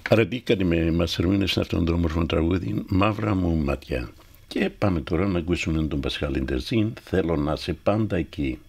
Χαρακτήκατε με μας ερμήνευσαν αυτόν τον όμορφο τραγούδι «Μαύρα μου μάτια». Και πάμε τώρα να ακούσουμε τον Πασχάλη Ντερζίν «Θέλω να είσαι πάντα εκεί».